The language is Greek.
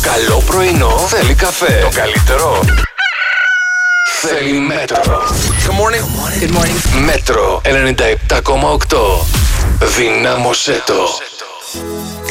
καλό πρωινό θέλει καφέ. Το καλύτερο θέλει Μέτρο. Good morning. Good morning. Μέτρο 97,8. Δυνάμωσέ το.